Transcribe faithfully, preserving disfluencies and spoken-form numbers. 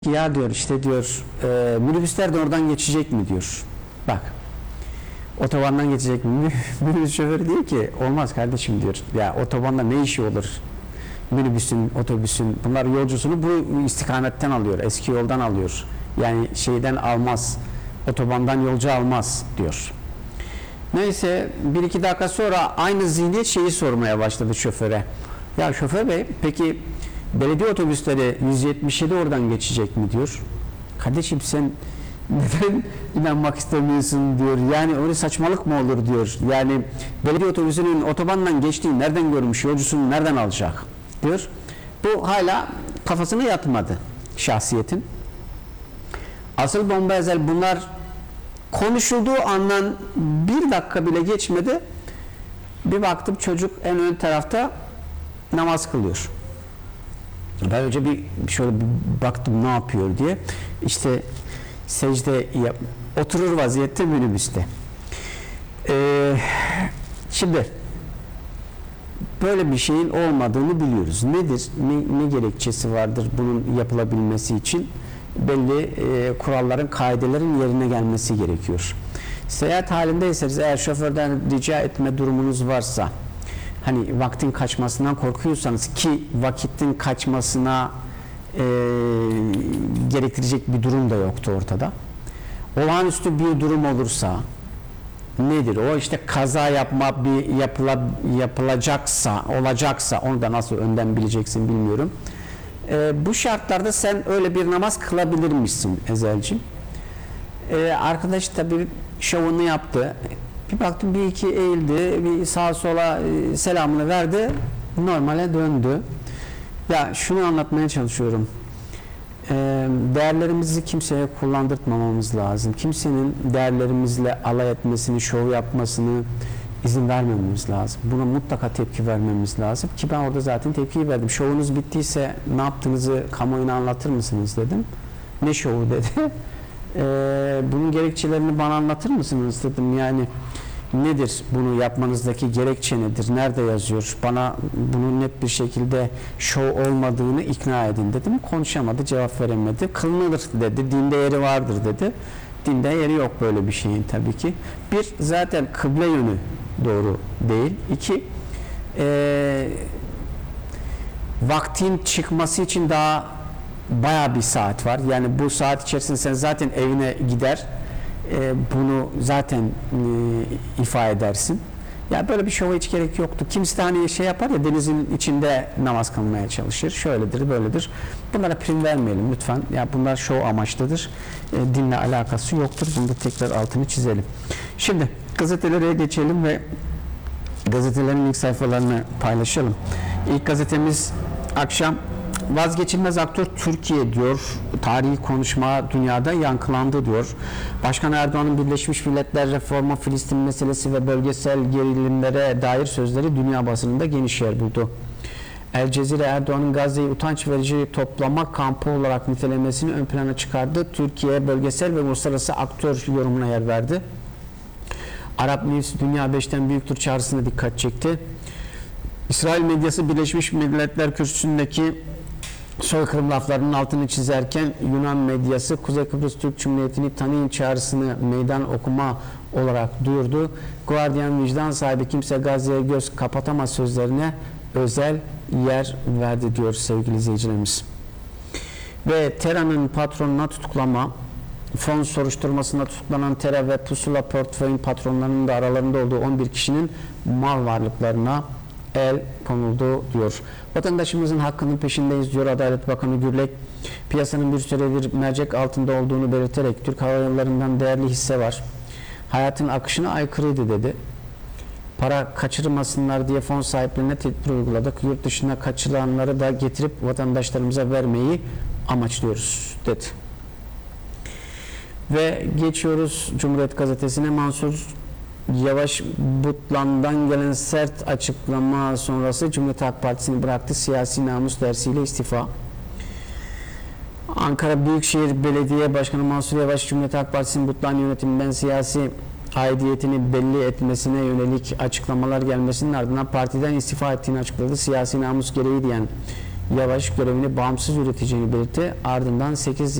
Ya diyor işte diyor e, minibüsler de oradan geçecek mi diyor. Bak otobandan geçecek mi? Minibüs şoförü diyor ki olmaz kardeşim diyor. Ya otobanda ne işi olur? Minibüsün, otobüsün bunlar yolcusunu bu istikametten alıyor. Eski yoldan alıyor. Yani şeyden almaz. Otobandan yolcu almaz diyor. Neyse bir iki dakika sonra aynı zihniyet şeyi sormaya başladı şoföre. Ya şoför bey peki belediye otobüsleri yüz yetmiş yedi oradan geçecek mi diyor. Kardeşim sen neden inanmak istemiyorsun diyor. Yani öyle saçmalık mı olur diyor. Yani belediye otobüsünün otobandan geçtiğini nereden görmüş, yolcusunu nereden alacak diyor. Bu hala kafasına yatmadı şahsiyetin. Asıl bomba ezel bunlar konuşulduğu andan bir dakika bile geçmedi. Bir baktım çocuk en ön tarafta namaz kılıyor. Ben önce bir şöyle bir baktım ne yapıyor diye. İşte secde yap, oturur vaziyette minibüste. Ee, şimdi böyle bir şeyin olmadığını biliyoruz. Nedir? Ne, ne gerekçesi vardır bunun yapılabilmesi için? Belli e, kuralların, kaidelerin yerine gelmesi gerekiyor. Seyahat halindeyseniz eğer şoförden rica etme durumunuz varsa, hani vaktin kaçmasından korkuyorsanız ki vakitin kaçmasına e, gerektirecek bir durum da yoktu ortada. Olağanüstü bir durum olursa nedir? O işte kaza yapma bir yapıla, yapılacaksa, olacaksa onu da nasıl önden bileceksin bilmiyorum. E, bu şartlarda sen öyle bir namaz kılabilirmişsin Ezelciğim. E, arkadaş tabii şovunu yaptı. Bir baktım bir iki eğildi, bir sağa sola e, selamını verdi, normale döndü. Ya şunu anlatmaya çalışıyorum. E, değerlerimizi kimseye kullandırtmamamız lazım. Kimsenin değerlerimizle alay etmesini, şov yapmasını izin vermememiz lazım. Buna mutlaka tepki vermemiz lazım ki ben orada zaten tepkiyi verdim. Şovunuz bittiyse ne yaptığınızı kamuoyuna anlatır mısınız dedim. Ne şovu dedi. E, bunun gerekçelerini bana anlatır mısınız dedim. Yani nedir bunu yapmanızdaki gerekçe nedir? Nerede yazıyor? Bana bunun net bir şekilde şov olmadığını ikna edin dedim. Konuşamadı, cevap veremedi. Kılınır dedi. Dinde yeri vardır dedi. Dinde yeri yok böyle bir şeyin tabii ki. Bir, zaten kıble yönü doğru değil. İki, e, vaktin çıkması için daha bayağı bir saat var. Yani bu saat içerisinde sen zaten evine gider. E, bunu zaten e, ifade edersin. Ya böyle bir şova hiç gerek yoktu. Kimisi de hani şey yapar ya denizin içinde namaz kılmaya çalışır. Şöyledir, böyledir. Bunlara prim vermeyelim lütfen. Ya bunlar şov amaçlıdır. E, dinle alakası yoktur. Bunu da tekrar altını çizelim. Şimdi gazetelere geçelim ve gazetelerin ilk sayfalarını paylaşalım. İlk gazetemiz akşam vazgeçilmez aktör Türkiye diyor. Tarihi konuşma dünyada yankılandı diyor. Başkan Erdoğan'ın Birleşmiş Milletler reformu, Filistin meselesi ve bölgesel gerilimlere dair sözleri dünya basınında geniş yer buldu. El Cezire Erdoğan'ın Gazze'yi utanç verici toplama kampı olarak nitelemesini ön plana çıkardı. Türkiye bölgesel ve uluslararası aktör yorumuna yer verdi. Arap News Dünya beşten büyüktür çağrısına dikkat çekti. İsrail medyası Birleşmiş Milletler Kürsüsü'ndeki soykırım laflarının altını çizerken Yunan medyası Kuzey Kıbrıs Türk Cumhuriyeti'ni tanıyın çağrısını meydan okuma olarak duyurdu. Guardian vicdan sahibi kimse Gazze'ye göz kapatamaz sözlerine özel yer verdi diyor sevgili izleyicilerimiz. Ve Tera'nın patronuna tutuklama, fon soruşturmasında tutuklanan Tera ve Pusula portföyün patronlarının da aralarında olduğu on bir kişinin mal varlıklarına el konuldu diyor. Vatandaşımızın hakkının peşindeyiz diyor Adalet Bakanı Gürlek. Piyasanın bir süredir mercek altında olduğunu belirterek Türk Hava Yolları'ndan değerli hisse var. Hayatın akışına aykırıydı dedi. Para kaçırmasınlar diye fon sahiplerine tedbir uyguladık. Yurt dışına kaçırılanları da getirip vatandaşlarımıza vermeyi amaçlıyoruz dedi. Ve geçiyoruz Cumhuriyet Gazetesi'ne. Mansur Yavaş Butlan'dan gelen sert açıklama sonrası Cumhuriyet Halk Partisi'ni bıraktı. Siyasi namus dersiyle istifa. Ankara Büyükşehir Belediye Başkanı Mansur Yavaş Cumhuriyet Halk Partisi'nin Butlan yönetiminden siyasi aidiyetini belli etmesine yönelik açıklamalar gelmesinin ardından partiden istifa ettiğini açıkladı. Siyasi namus gereği diyen Yavaş görevini bağımsız yürüteceğini belirtti. Ardından sekiz